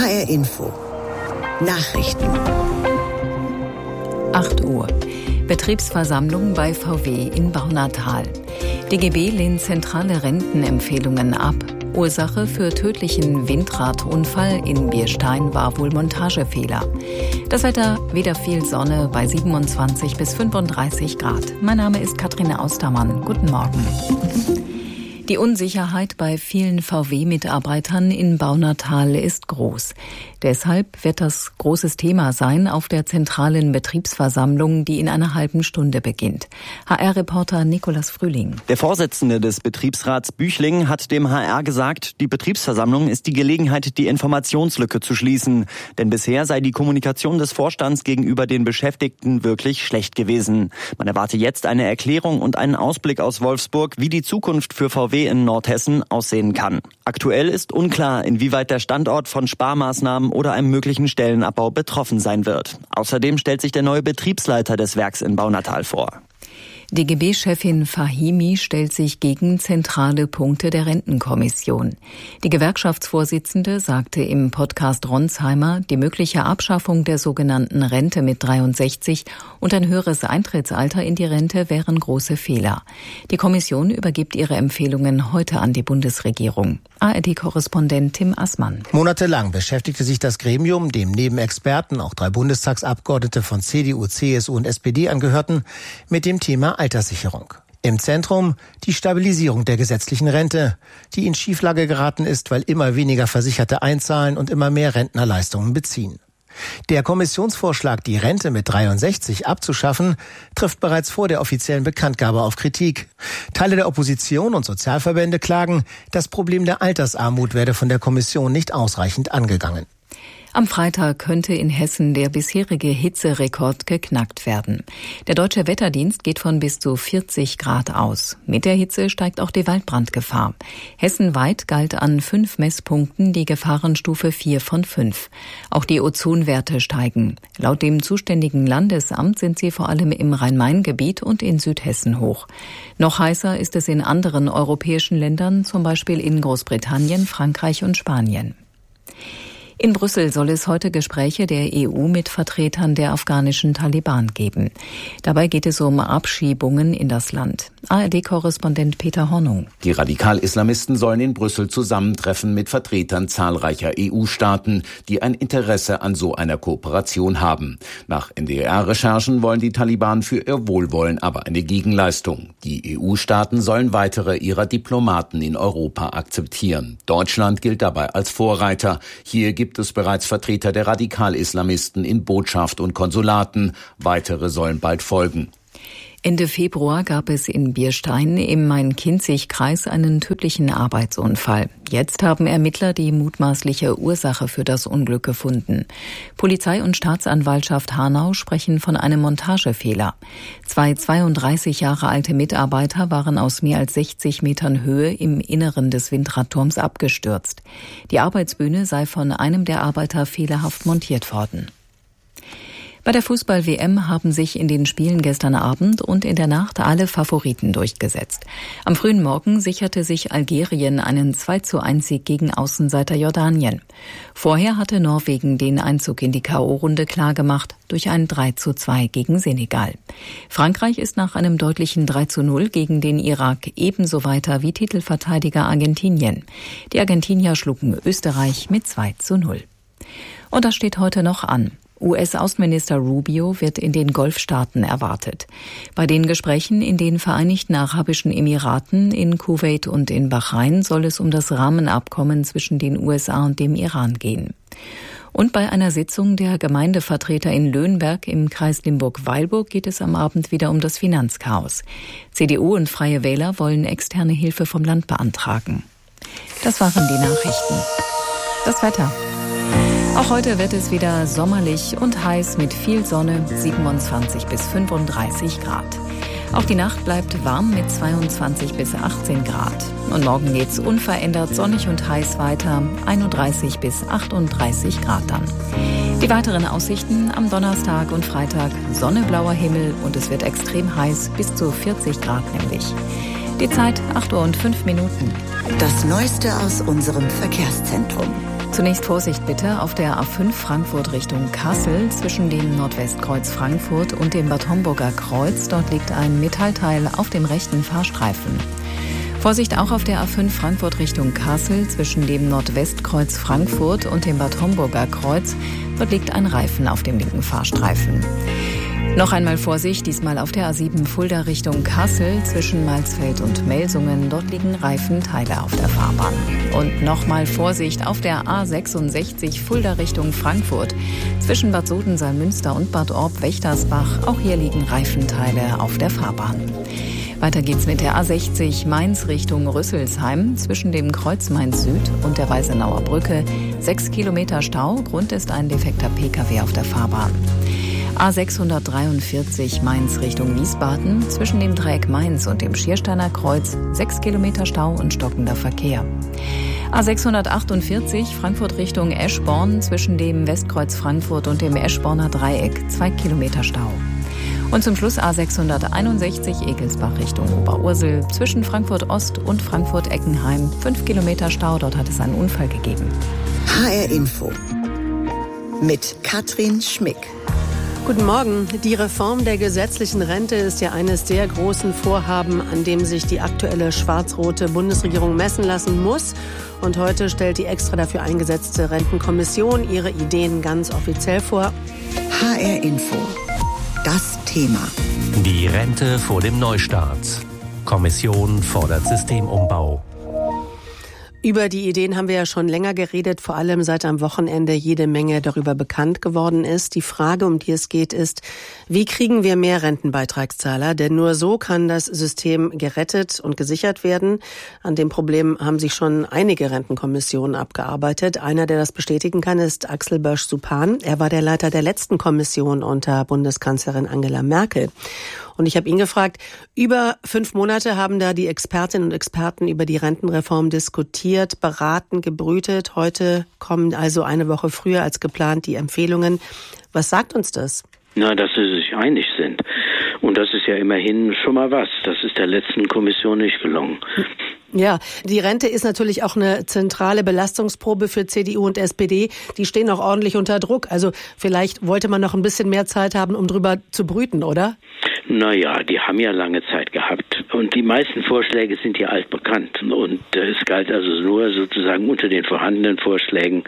HR Info. Nachrichten. 8 Uhr. Betriebsversammlung bei VW in Baunatal. DGB lehnt zentrale Rentenempfehlungen ab. Ursache für tödlichen Windradunfall in Bierstein war wohl Montagefehler. Das Wetter, wieder viel Sonne bei 27 bis 35 Grad. Mein Name ist Katharina Austermann. Guten Morgen. Die Unsicherheit bei vielen VW-Mitarbeitern in Baunatal ist groß. Deshalb wird das großes Thema sein auf der zentralen Betriebsversammlung, die in einer halben Stunde beginnt. HR-Reporter Nikolaus Frühling. Der Vorsitzende des Betriebsrats Büchling hat dem HR gesagt, die Betriebsversammlung ist die Gelegenheit, die Informationslücke zu schließen. Denn bisher sei die Kommunikation des Vorstands gegenüber den Beschäftigten wirklich schlecht gewesen. Man erwarte jetzt eine Erklärung und einen Ausblick aus Wolfsburg, wie die Zukunft für VW in Nordhessen aussehen kann. Aktuell ist unklar, inwieweit der Standort von Sparmaßnahmen oder einem möglichen Stellenabbau betroffen sein wird. Außerdem stellt sich der neue Betriebsleiter des Werks in Baunatal vor. DGB-Chefin Fahimi stellt sich gegen zentrale Punkte der Rentenkommission. Die Gewerkschaftsvorsitzende sagte im Podcast Ronsheimer, die mögliche Abschaffung der sogenannten Rente mit 63 und ein höheres Eintrittsalter in die Rente wären große Fehler. Die Kommission übergibt ihre Empfehlungen heute an die Bundesregierung. ARD-Korrespondent Tim Assmann. Monatelang beschäftigte sich das Gremium, dem neben Experten auch 3 Bundestagsabgeordnete von CDU, CSU und SPD angehörten, mit dem Thema Alterssicherung. Im Zentrum die Stabilisierung der gesetzlichen Rente, die in Schieflage geraten ist, weil immer weniger Versicherte einzahlen und immer mehr Rentner Leistungen beziehen. Der Kommissionsvorschlag, die Rente mit 63 abzuschaffen, trifft bereits vor der offiziellen Bekanntgabe auf Kritik. Teile der Opposition und Sozialverbände klagen, das Problem der Altersarmut werde von der Kommission nicht ausreichend angegangen. Am Freitag könnte in Hessen der bisherige Hitzerekord geknackt werden. Der Deutsche Wetterdienst geht von bis zu 40 Grad aus. Mit der Hitze steigt auch die Waldbrandgefahr. Hessenweit galt an 5 Messpunkten die Gefahrenstufe 4 von 5. Auch die Ozonwerte steigen. Laut dem zuständigen Landesamt sind sie vor allem im Rhein-Main-Gebiet und in Südhessen hoch. Noch heißer ist es in anderen europäischen Ländern, zum Beispiel in Großbritannien, Frankreich und Spanien. In Brüssel soll es heute Gespräche der EU mit Vertretern der afghanischen Taliban geben. Dabei geht es um Abschiebungen in das Land. ARD-Korrespondent Peter Hornung. Die Radikal-Islamisten sollen in Brüssel zusammentreffen mit Vertretern zahlreicher EU-Staaten, die ein Interesse an so einer Kooperation haben. Nach NDR-Recherchen wollen die Taliban für ihr Wohlwollen aber eine Gegenleistung. Die EU-Staaten sollen weitere ihrer Diplomaten in Europa akzeptieren. Deutschland gilt dabei als Vorreiter. Hier gibt es bereits Vertreter der Radikal-Islamisten in Botschaft und Konsulaten. Weitere sollen bald folgen. Ende Februar gab es in Bierstein im Main-Kinzig-Kreis einen tödlichen Arbeitsunfall. Jetzt haben Ermittler die mutmaßliche Ursache für das Unglück gefunden. Polizei und Staatsanwaltschaft Hanau sprechen von einem Montagefehler. 2 32 Jahre alte Mitarbeiter waren aus mehr als 60 Metern Höhe im Inneren des Windradturms abgestürzt. Die Arbeitsbühne sei von einem der Arbeiter fehlerhaft montiert worden. Bei der Fußball-WM haben sich in den Spielen gestern Abend und in der Nacht alle Favoriten durchgesetzt. Am frühen Morgen sicherte sich Algerien einen 2:1-Sieg gegen Außenseiter Jordanien. Vorher hatte Norwegen den Einzug in die K.O.-Runde klargemacht durch ein 3:2 gegen Senegal. Frankreich ist nach einem deutlichen 3:0 gegen den Irak ebenso weiter wie Titelverteidiger Argentinien. Die Argentinier schlugen Österreich mit 2:0. Und das steht heute noch an. US-Außenminister Rubio wird in den Golfstaaten erwartet. Bei den Gesprächen in den Vereinigten Arabischen Emiraten, in Kuwait und in Bahrain soll es um das Rahmenabkommen zwischen den USA und dem Iran gehen. Und bei einer Sitzung der Gemeindevertreter in Löhnberg im Kreis Limburg-Weilburg geht es am Abend wieder um das Finanzchaos. CDU und Freie Wähler wollen externe Hilfe vom Land beantragen. Das waren die Nachrichten. Das Wetter. Auch heute wird es wieder sommerlich und heiß mit viel Sonne, 27 bis 35 Grad. Auch die Nacht bleibt warm mit 22 bis 18 Grad. Und morgen geht's unverändert sonnig und heiß weiter, 31 bis 38 Grad dann. Die weiteren Aussichten am Donnerstag und Freitag: Sonne, blauer Himmel und es wird extrem heiß, bis zu 40 Grad nämlich. Die Zeit 8:05 Uhr. Das Neueste aus unserem Verkehrszentrum. Zunächst Vorsicht bitte auf der A5 Frankfurt Richtung Kassel zwischen dem Nordwestkreuz Frankfurt und dem Bad Homburger Kreuz. Dort liegt ein Metallteil auf dem rechten Fahrstreifen. Vorsicht auch auf der A5 Frankfurt Richtung Kassel zwischen dem Nordwestkreuz Frankfurt und dem Bad Homburger Kreuz. Dort liegt ein Reifen auf dem linken Fahrstreifen. Noch einmal Vorsicht, diesmal auf der A7 Fulda Richtung Kassel zwischen Malsfeld und Melsungen. Dort liegen Reifenteile auf der Fahrbahn. Und nochmal Vorsicht auf der A66 Fulda Richtung Frankfurt zwischen Bad Sodensalmünster und Bad Orb-Wächtersbach. Auch hier liegen Reifenteile auf der Fahrbahn. Weiter geht's mit der A60 Mainz Richtung Rüsselsheim zwischen dem Kreuz Mainz Süd und der Weißenauer Brücke. 6 Kilometer Stau, Grund ist ein defekter Pkw auf der Fahrbahn. A643 Mainz Richtung Wiesbaden zwischen dem Dreieck Mainz und dem Schiersteiner Kreuz. 6 Kilometer Stau und stockender Verkehr. A648 Frankfurt Richtung Eschborn zwischen dem Westkreuz Frankfurt und dem Eschborner Dreieck. 2 Kilometer Stau. Und zum Schluss A661 Egelsbach Richtung Oberursel zwischen Frankfurt Ost und Frankfurt Eckenheim. 5 Kilometer Stau, dort hat es einen Unfall gegeben. HR Info mit Katrin Schmick. Guten Morgen. Die Reform der gesetzlichen Rente ist ja eines der großen Vorhaben, an dem sich die aktuelle schwarz-rote Bundesregierung messen lassen muss. Und heute stellt die extra dafür eingesetzte Rentenkommission ihre Ideen ganz offiziell vor. HR Info. Das Thema. Die Rente vor dem Neustart. Kommission fordert Systemumbau. Über die Ideen haben wir ja schon länger geredet, vor allem seit am Wochenende jede Menge darüber bekannt geworden ist. Die Frage, um die es geht, ist, wie kriegen wir mehr Rentenbeitragszahler? Denn nur so kann das System gerettet und gesichert werden. An dem Problem haben sich schon einige Rentenkommissionen abgearbeitet. Einer, der das bestätigen kann, ist Axel Bösch-Supan. Er war der Leiter der letzten Kommission unter Bundeskanzlerin Angela Merkel. Und ich habe ihn gefragt, über 5 Monate haben da die Expertinnen und Experten über die Rentenreform diskutiert, beraten, gebrütet. Heute kommen also eine Woche früher als geplant die Empfehlungen. Was sagt uns das? Na, dass sie sich einig sind. Und das ist ja immerhin schon mal was. Das ist der letzten Kommission nicht gelungen. Ja, die Rente ist natürlich auch eine zentrale Belastungsprobe für CDU und SPD. Die stehen auch ordentlich unter Druck. Also vielleicht wollte man noch ein bisschen mehr Zeit haben, um drüber zu brüten, oder? Naja, die haben ja lange Zeit gehabt. Und die meisten Vorschläge sind ja altbekannt. Und es galt also nur sozusagen unter den vorhandenen Vorschlägen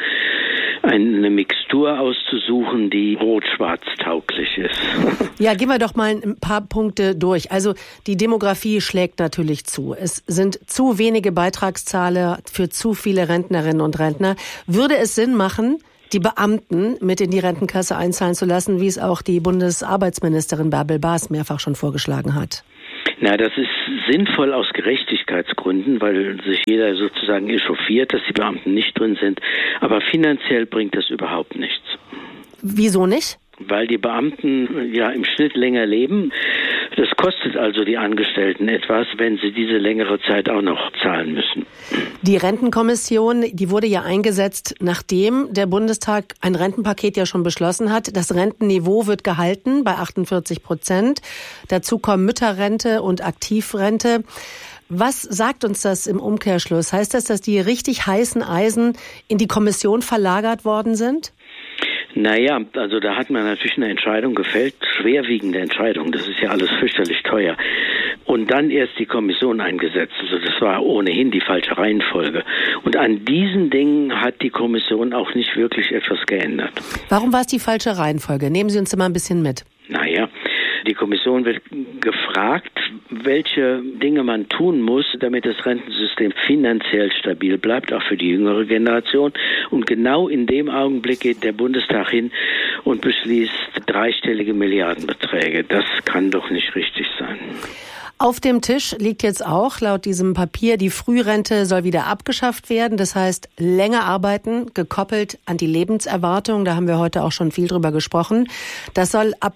eine Mixtur auszusuchen, die rot-schwarz tauglich ist. Ja, gehen wir doch mal ein paar Punkte durch. Also die Demografie schlägt natürlich zu. Es sind zu wenige Beitragszahler für zu viele Rentnerinnen und Rentner. Würde es Sinn machen, die Beamten mit in die Rentenkasse einzahlen zu lassen, wie es auch die Bundesarbeitsministerin Bärbel Baas mehrfach schon vorgeschlagen hat? Na, das ist sinnvoll aus Gerechtigkeitsgründen, weil sich jeder sozusagen echauffiert, dass die Beamten nicht drin sind. Aber finanziell bringt das überhaupt nichts. Wieso nicht? Weil die Beamten ja im Schnitt länger leben. Das kostet also die Angestellten etwas, wenn sie diese längere Zeit auch noch zahlen müssen. Die Rentenkommission, die wurde ja eingesetzt, nachdem der Bundestag ein Rentenpaket ja schon beschlossen hat. Das Rentenniveau wird gehalten bei 48%. Dazu kommen Mütterrente und Aktivrente. Was sagt uns das im Umkehrschluss? Heißt das, dass die richtig heißen Eisen in die Kommission verlagert worden sind? Naja, also da hat man natürlich eine Entscheidung gefällt, schwerwiegende Entscheidung, das ist ja alles fürchterlich teuer. Und dann erst die Kommission eingesetzt, also das war ohnehin die falsche Reihenfolge. Und an diesen Dingen hat die Kommission auch nicht wirklich etwas geändert. Warum war es die falsche Reihenfolge? Nehmen Sie uns mal ein bisschen mit. Naja, die Kommission wird gefragt, welche Dinge man tun muss, damit das Rentensystem finanziell stabil bleibt, auch für die jüngere Generation. Und genau in dem Augenblick geht der Bundestag hin und beschließt dreistellige Milliardenbeträge. Das kann doch nicht richtig sein. Auf dem Tisch liegt jetzt auch laut diesem Papier, die Frührente soll wieder abgeschafft werden. Das heißt, länger arbeiten, gekoppelt an die Lebenserwartung. Da haben wir heute auch schon viel drüber gesprochen. Das soll ab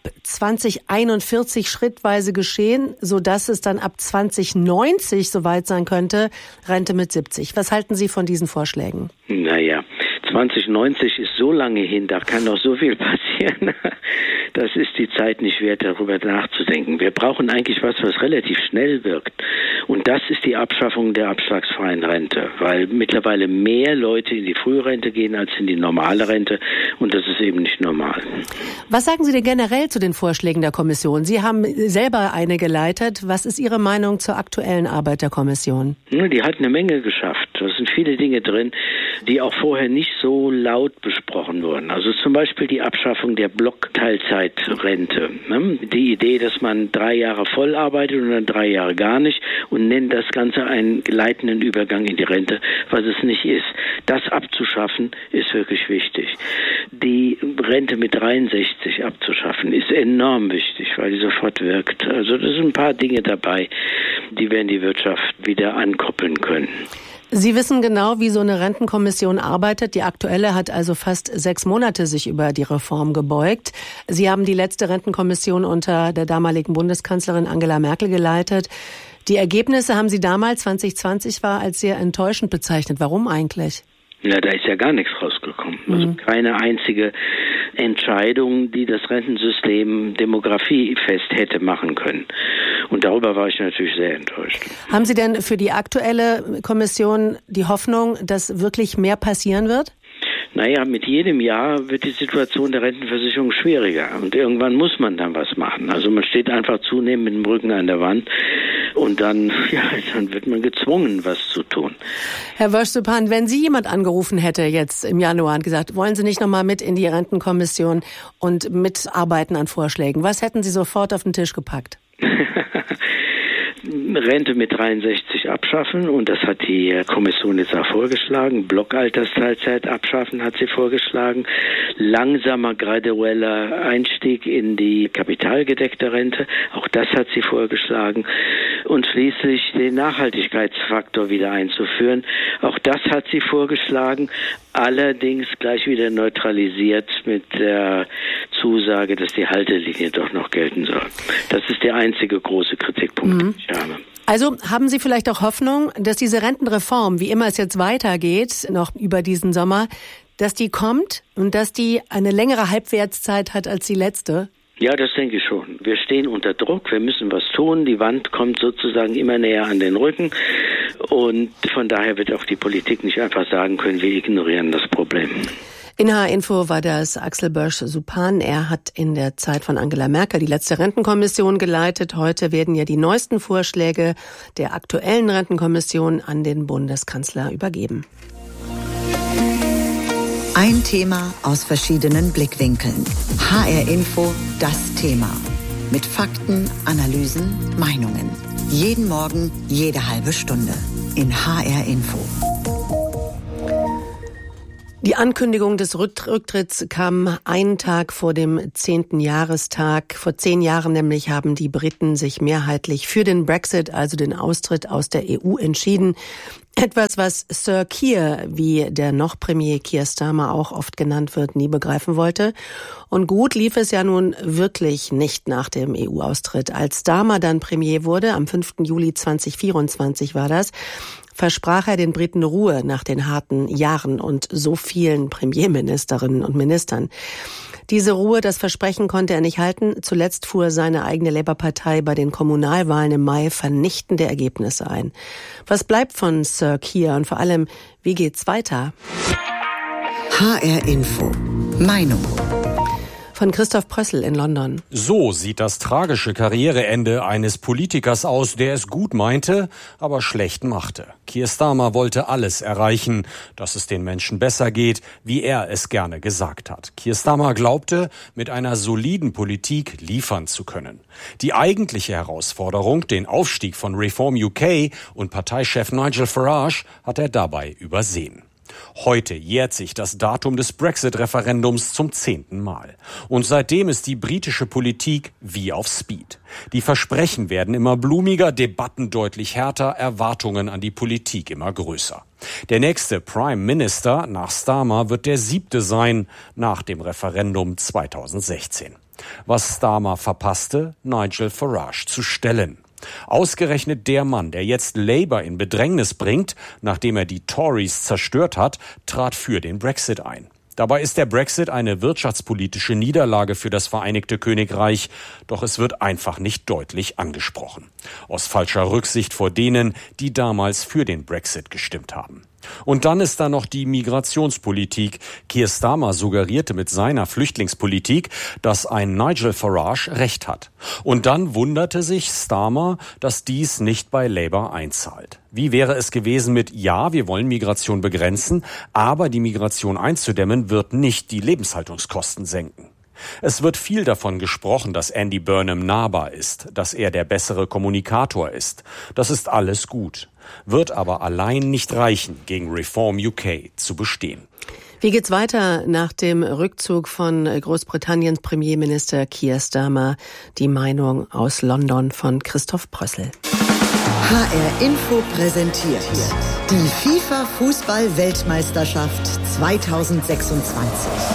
2041 schrittweise geschehen, sodass es dann ab 2090 soweit sein könnte, Rente mit 70. Was halten Sie von diesen Vorschlägen? Naja, 2090 ist so lange hin, da kann noch so viel passieren. das ist die Zeit nicht wert, darüber nachzudenken. Wir brauchen eigentlich was relativ schnell wirkt. Und das ist die Abschaffung der abschlagsfreien Rente, weil mittlerweile mehr Leute in die Frührente gehen als in die normale Rente und das ist eben nicht normal. Was sagen Sie denn generell zu den Vorschlägen der Kommission? Sie haben selber eine geleitet. Was ist Ihre Meinung zur aktuellen Arbeit der Kommission? Die hat eine Menge geschafft. Da sind viele Dinge drin, die auch vorher nicht so laut besprochen wurden. Also zum Beispiel die Abschaffung der Blockteilzeitrente. Die Idee, dass man 3 Jahre voll arbeitet und dann 3 Jahre gar nicht und nennt das Ganze einen gleitenden Übergang in die Rente, was es nicht ist. Das abzuschaffen, ist wirklich wichtig. Die Rente mit 63 abzuschaffen, ist enorm wichtig, weil die sofort wirkt. Also das sind ein paar Dinge dabei, die werden die Wirtschaft wieder ankoppeln können. Sie wissen genau, wie so eine Rentenkommission arbeitet. Die aktuelle hat also fast 6 Monate sich über die Reform gebeugt. Sie haben die letzte Rentenkommission unter der damaligen Bundeskanzlerin Angela Merkel geleitet. Die Ergebnisse haben Sie damals, 2020 war, als sehr enttäuschend bezeichnet. Warum eigentlich? Ja, da ist ja gar nichts rausgekommen. Also keine einzige Entscheidung, die das Rentensystem demografiefest hätte machen können. Und darüber war ich natürlich sehr enttäuscht. Haben Sie denn für die aktuelle Kommission die Hoffnung, dass wirklich mehr passieren wird? Naja, mit jedem Jahr wird die Situation der Rentenversicherung schwieriger und irgendwann muss man dann was machen. Also man steht einfach zunehmend mit dem Rücken an der Wand und dann wird man gezwungen, was zu tun. Herr Wösch-Süphan, wenn Sie jemand angerufen hätte jetzt im Januar und gesagt, wollen Sie nicht nochmal mit in die Rentenkommission und mitarbeiten an Vorschlägen, was hätten Sie sofort auf den Tisch gepackt? Rente mit 63 abschaffen und das hat die Kommission jetzt auch vorgeschlagen. Blockaltersteilzeit abschaffen hat sie vorgeschlagen. Langsamer gradueller Einstieg in die kapitalgedeckte Rente, auch das hat sie vorgeschlagen. Und schließlich den Nachhaltigkeitsfaktor wieder einzuführen, auch das hat sie vorgeschlagen. Allerdings gleich wieder neutralisiert mit der Zusage, dass die Haltelinie doch noch gelten soll. Das ist der einzige große Kritikpunkt, den ich habe. Also haben Sie vielleicht auch Hoffnung, dass diese Rentenreform, wie immer es jetzt weitergeht, noch über diesen Sommer, dass die kommt und dass die eine längere Halbwertszeit hat als die letzte? Ja, das denke ich schon. Wir stehen unter Druck, wir müssen was tun. Die Wand kommt sozusagen immer näher an den Rücken. Und von daher wird auch die Politik nicht einfach sagen können, wir ignorieren das Problem. In HR Info war das Axel Wösch-Süphan. Er hat in der Zeit von Angela Merkel die letzte Rentenkommission geleitet. Heute werden ja die neuesten Vorschläge der aktuellen Rentenkommission an den Bundeskanzler übergeben. Ein Thema aus verschiedenen Blickwinkeln. HR Info, das Thema. Mit Fakten, Analysen, Meinungen. Jeden Morgen, jede halbe Stunde. In HR Info. Die Ankündigung des Rücktritts kam einen Tag vor dem 10. Jahrestag. Vor 10 Jahren nämlich haben die Briten sich mehrheitlich für den Brexit, also den Austritt aus der EU, entschieden. Etwas, was Sir Keir, wie der noch Premier Keir Starmer auch oft genannt wird, nie begreifen wollte. Und gut lief es ja nun wirklich nicht nach dem EU-Austritt. Als Starmer dann Premier wurde, am 5. Juli 2024 war das, versprach er den Briten Ruhe nach den harten Jahren und so vielen Premierministerinnen und Ministern. Diese Ruhe, das Versprechen konnte er nicht halten. Zuletzt fuhr seine eigene Labour-Partei bei den Kommunalwahlen im Mai vernichtende Ergebnisse ein. Was bleibt von Sir Keir und vor allem, wie geht's weiter? HR Info. Meinung. Von Christoph Prössl in London. So sieht das tragische Karriereende eines Politikers aus, der es gut meinte, aber schlecht machte. Keir Starmer wollte alles erreichen, dass es den Menschen besser geht, wie er es gerne gesagt hat. Keir Starmer glaubte, mit einer soliden Politik liefern zu können. Die eigentliche Herausforderung, den Aufstieg von Reform UK und Parteichef Nigel Farage, hat er dabei übersehen. Heute jährt sich das Datum des Brexit-Referendums zum 10. Mal. Und seitdem ist die britische Politik wie auf Speed. Die Versprechen werden immer blumiger, Debatten deutlich härter, Erwartungen an die Politik immer größer. Der nächste Prime Minister nach Starmer wird der 7. sein nach dem Referendum 2016. Was Starmer verpasste, Nigel Farage zu stellen. Ausgerechnet der Mann, der jetzt Labour in Bedrängnis bringt, nachdem er die Tories zerstört hat, trat für den Brexit ein. Dabei ist der Brexit eine wirtschaftspolitische Niederlage für das Vereinigte Königreich, doch es wird einfach nicht deutlich angesprochen. Aus falscher Rücksicht vor denen, die damals für den Brexit gestimmt haben. Und dann ist da noch die Migrationspolitik. Keir Starmer suggerierte mit seiner Flüchtlingspolitik, dass ein Nigel Farage recht hat. Und dann wunderte sich Starmer, dass dies nicht bei Labour einzahlt. Wie wäre es gewesen mit, ja, wir wollen Migration begrenzen, aber die Migration einzudämmen wird nicht die Lebenshaltungskosten senken. Es wird viel davon gesprochen, dass Andy Burnham nahbar ist, dass er der bessere Kommunikator ist. Das ist alles gut, wird aber allein nicht reichen, gegen Reform UK zu bestehen. Wie geht's weiter nach dem Rückzug von Großbritanniens Premierminister Keir Starmer? Die Meinung aus London von Christoph Brössel. HR Info präsentiert die FIFA-Fußball-Weltmeisterschaft 2026.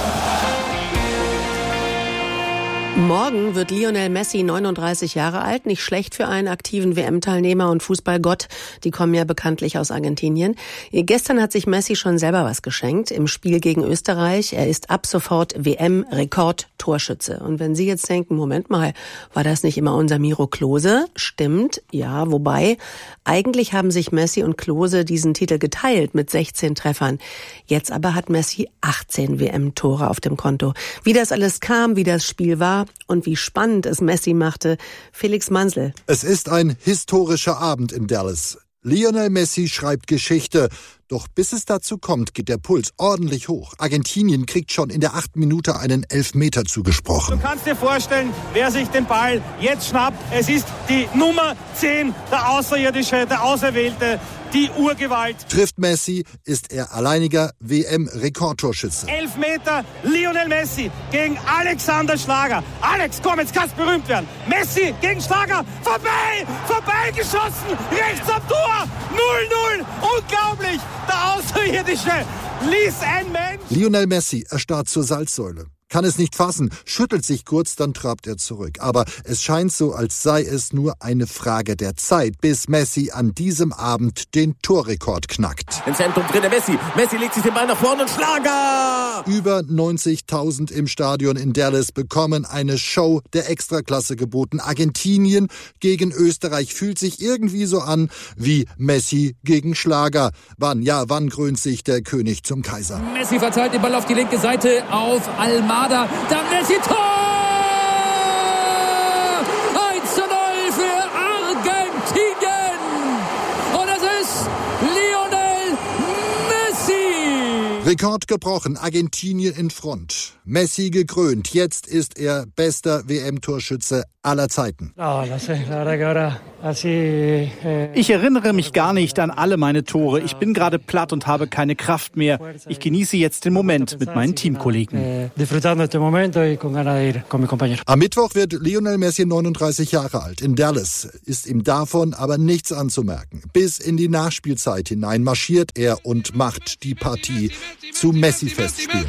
Morgen wird Lionel Messi 39 Jahre alt. Nicht schlecht für einen aktiven WM-Teilnehmer und Fußballgott. Die kommen ja bekanntlich aus Argentinien. Gestern hat sich Messi schon selber was geschenkt im Spiel gegen Österreich. Er ist ab sofort WM-Rekord-Torschütze. Und wenn Sie jetzt denken, Moment mal, war das nicht immer unser Miro Klose? Stimmt, ja, wobei eigentlich haben sich Messi und Klose diesen Titel geteilt mit 16 Treffern. Jetzt aber hat Messi 18 WM-Tore auf dem Konto. Wie das alles kam, wie das Spiel war und wie spannend es Messi machte, Felix Mansel. Es ist ein historischer Abend in Dallas. Lionel Messi schreibt Geschichte. Doch bis es dazu kommt, geht der Puls ordentlich hoch. Argentinien kriegt schon in der 8. Minute einen Elfmeter zugesprochen. Du kannst dir vorstellen, wer sich den Ball jetzt schnappt. Es ist die Nummer 10, der Außerirdische, der Auserwählte, die Urgewalt. Trifft Messi, ist er alleiniger WM-Rekordtorschütze. Elfmeter, Lionel Messi gegen Alexander Schlager. Alex, komm, jetzt kannst du berühmt werden. Messi gegen Schlager, vorbeigeschossen, rechts am Tor, 0-0, unglaublich. Der Außerirdische ließ ein Mensch. Lionel Messi erstarrt zur Salzsäule. Kann es nicht fassen, schüttelt sich kurz, dann trabt er zurück. Aber es scheint so, als sei es nur eine Frage der Zeit, bis Messi an diesem Abend den Torrekord knackt. Im Zentrum drin der Messi. Messi legt sich den Ball nach vorne und Schlager! Über 90.000 im Stadion in Dallas bekommen eine Show der Extraklasse geboten. Argentinien gegen Österreich fühlt sich irgendwie so an wie Messi gegen Schlager. Wann krönt sich der König zum Kaiser? Messi verteilt den Ball auf die linke Seite auf Almada. Dann Messi, Tor! 1:0 für Argentinien! Und es ist Lionel Messi! Rekord gebrochen, Argentinien in Front. Messi gekrönt, jetzt ist er bester WM-Torschütze aller Zeiten. Ich erinnere mich gar nicht an alle meine Tore. Ich bin gerade platt und habe keine Kraft mehr. Ich genieße jetzt den Moment mit meinen Teamkollegen. Am Mittwoch wird Lionel Messi 39 Jahre alt. In Dallas ist ihm davon aber nichts anzumerken. Bis in die Nachspielzeit hinein marschiert er und macht die Partie zu Messi-Festspielen.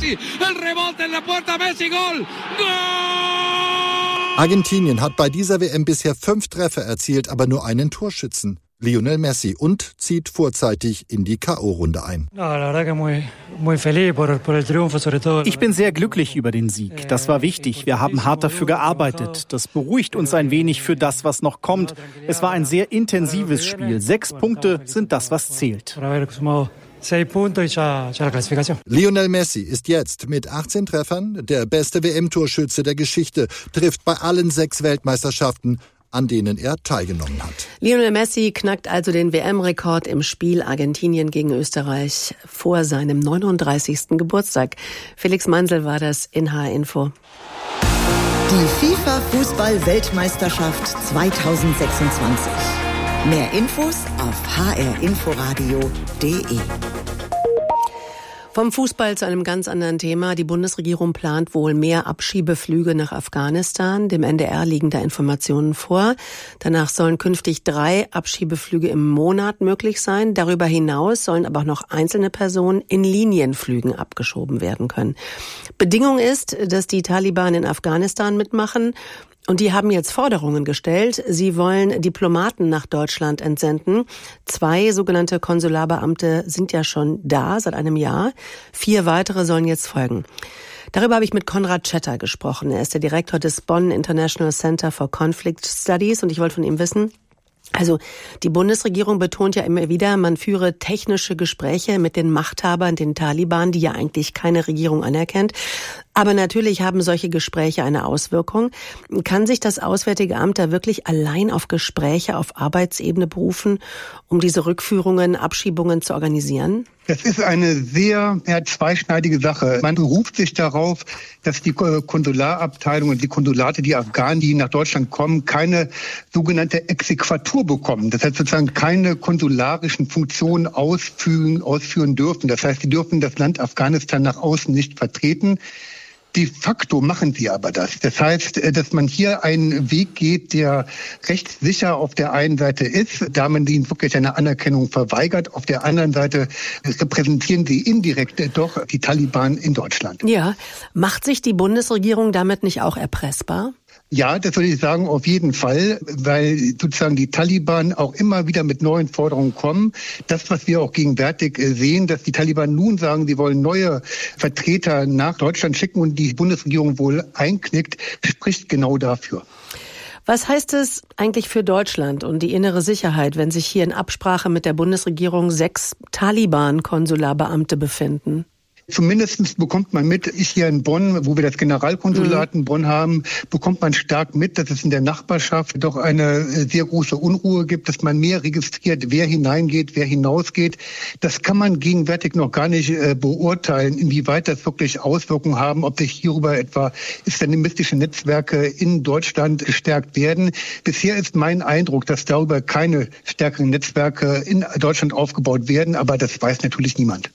Argentinien hat bei dieser WM bisher 5 Treffer erzielt, aber nur einen Torschützen, Lionel Messi, und zieht vorzeitig in die K.O.-Runde ein. Ich bin sehr glücklich über den Sieg. Das war wichtig. Wir haben hart dafür gearbeitet. Das beruhigt uns ein wenig für das, was noch kommt. Es war ein sehr intensives Spiel. 6 Punkte sind das, was zählt. Lionel Messi ist jetzt mit 18 Treffern der beste WM-Torschütze der Geschichte, trifft bei allen 6 Weltmeisterschaften, an denen er teilgenommen hat. Lionel Messi knackt also den WM-Rekord im Spiel Argentinien gegen Österreich vor seinem 39. Geburtstag. Felix Mansel war das in HR Info. Die FIFA-Fußball-Weltmeisterschaft 2026. Mehr Infos auf hrinforadio.de. Vom Fußball zu einem ganz anderen Thema. Die Bundesregierung plant wohl mehr Abschiebeflüge nach Afghanistan. Dem NDR liegen da Informationen vor. Danach sollen künftig 3 Abschiebeflüge im Monat möglich sein. Darüber hinaus sollen aber auch noch einzelne Personen in Linienflügen abgeschoben werden können. Bedingung ist, dass die Taliban in Afghanistan mitmachen Und die haben jetzt Forderungen gestellt. Sie wollen Diplomaten nach Deutschland entsenden. 2 sogenannte Konsularbeamte sind ja schon da seit einem Jahr. 4 weitere sollen jetzt folgen. Darüber habe ich mit Konrad Schetter gesprochen. Er ist der Direktor des Bonn International Center for Conflict Studies und ich wollte von ihm wissen, also die Bundesregierung betont ja immer wieder, man führe technische Gespräche mit den Machthabern, den Taliban, die ja eigentlich keine Regierung anerkennt. Aber natürlich haben solche Gespräche eine Auswirkung. Kann sich das Auswärtige Amt da wirklich allein auf Gespräche auf Arbeitsebene berufen, um diese Rückführungen, Abschiebungen zu organisieren? Das ist eine sehr zweischneidige Sache. Man beruft sich darauf, dass die Konsularabteilung und die Konsulate, die Afghanen, die nach Deutschland kommen, keine sogenannte Exequatur bekommen. Das heißt sozusagen keine konsularischen Funktionen ausführen dürfen. Das heißt, sie dürfen das Land Afghanistan nach außen nicht vertreten. De facto machen sie aber das. Das heißt, dass man hier einen Weg geht, der recht sicher auf der einen Seite ist, da man ihnen wirklich eine Anerkennung verweigert. Auf der anderen Seite repräsentieren sie indirekt doch die Taliban in Deutschland. Ja, macht sich die Bundesregierung damit nicht auch erpressbar? Ja, das würde ich sagen, auf jeden Fall, weil sozusagen die Taliban auch immer wieder mit neuen Forderungen kommen. Das, was wir auch gegenwärtig sehen, dass die Taliban nun sagen, sie wollen neue Vertreter nach Deutschland schicken und die Bundesregierung wohl einknickt, spricht genau dafür. Was heißt es eigentlich für Deutschland und die innere Sicherheit, wenn sich hier in Absprache mit der Bundesregierung 6 Taliban-Konsularbeamte befinden? Zumindest bekommt man mit, ist hier in Bonn, wo wir das Generalkonsulat in Bonn haben, bekommt man stark mit, dass es in der Nachbarschaft doch eine sehr große Unruhe gibt, dass man mehr registriert, wer hineingeht, wer hinausgeht. Das kann man gegenwärtig noch gar nicht beurteilen, inwieweit das wirklich Auswirkungen haben, ob sich hierüber etwa islamistische Netzwerke in Deutschland gestärkt werden. Bisher ist mein Eindruck, dass darüber keine stärkeren Netzwerke in Deutschland aufgebaut werden, aber das weiß natürlich niemand.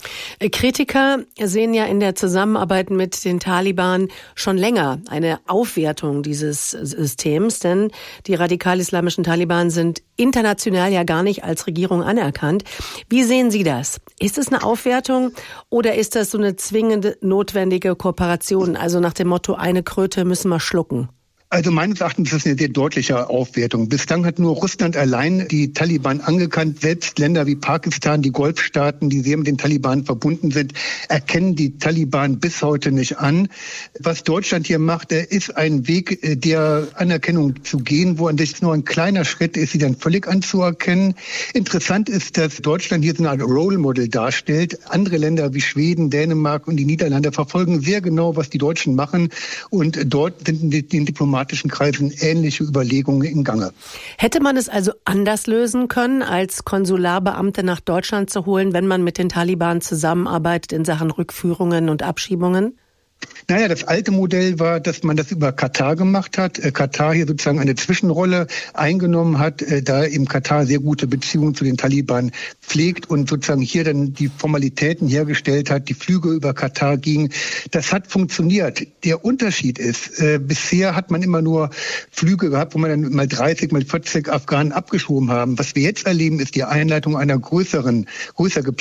Kritiker sehen ja in der Zusammenarbeit mit den Taliban schon länger eine Aufwertung dieses Systems, denn die radikal-islamischen Taliban sind international ja gar nicht als Regierung anerkannt. Wie sehen Sie das? Ist es eine Aufwertung oder ist das so eine zwingende, notwendige Kooperation, also nach dem Motto, eine Kröte müssen wir schlucken? Also meines Erachtens ist das eine sehr deutliche Aufwertung. Bislang hat nur Russland allein die Taliban angekannt. Selbst Länder wie Pakistan, die Golfstaaten, die sehr mit den Taliban verbunden sind, erkennen die Taliban bis heute nicht an. Was Deutschland hier macht, ist ein Weg der Anerkennung zu gehen, wo an sich nur ein kleiner Schritt ist, sie dann völlig anzuerkennen. Interessant ist, dass Deutschland hier so eine Art Role Model darstellt. Andere Länder wie Schweden, Dänemark und die Niederlande verfolgen sehr genau, was die Deutschen machen. Und dort sind in den diplomatischen Kreisen ähnliche Überlegungen in Gange. Hätte man es also anders lösen können, als Konsularbeamte nach Deutschland zu holen, wenn man mit den Taliban zusammenarbeitet in Sachen Rückführungen und Abschiebungen? Naja, das alte Modell war, dass man das über Katar gemacht hat. Katar hier sozusagen eine Zwischenrolle eingenommen hat, da eben Katar sehr gute Beziehungen zu den Taliban pflegt und sozusagen hier dann die Formalitäten hergestellt hat, die Flüge über Katar gingen. Das hat funktioniert. Der Unterschied ist, bisher hat man immer nur Flüge gehabt, wo man dann mal 30, mal 40 Afghanen abgeschoben haben. Was wir jetzt erleben, ist die Einleitung einer größer